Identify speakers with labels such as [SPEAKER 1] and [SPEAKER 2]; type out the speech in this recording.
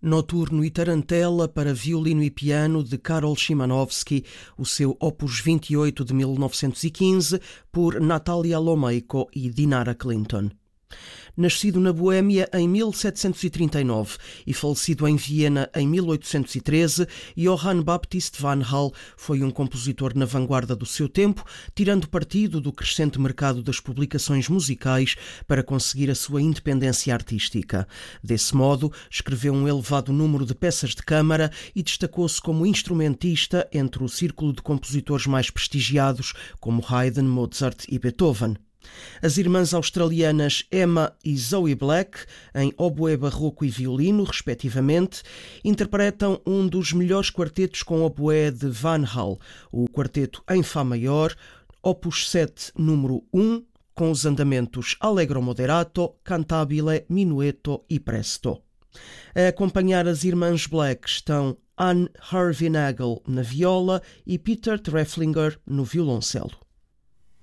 [SPEAKER 1] Noturno e Tarantela para violino e piano de Karol Szymanowski, o seu Opus 28 de 1915, por Natalia Lomeiko e Dinara Clinton. Nascido na Boêmia em 1739 e falecido em Viena em 1813, Johann Baptist van Hall foi um compositor na vanguarda do seu tempo, tirando partido do crescente mercado das publicações musicais para conseguir a sua independência artística. Desse modo, escreveu um elevado número de peças de câmara e destacou-se como instrumentista entre o círculo de compositores mais prestigiados, como Haydn, Mozart e Beethoven. As irmãs australianas Emma e Zoe Black, em oboé barroco e violino, respectivamente, interpretam um dos melhores quartetos com oboé de Van Hall, o quarteto em Fá maior, Opus 7, número 1, com os andamentos Allegro moderato, Cantabile, Minueto e Presto. A acompanhar as irmãs Black estão Anne Harvey Nagel na viola e Peter Treflinger no violoncelo.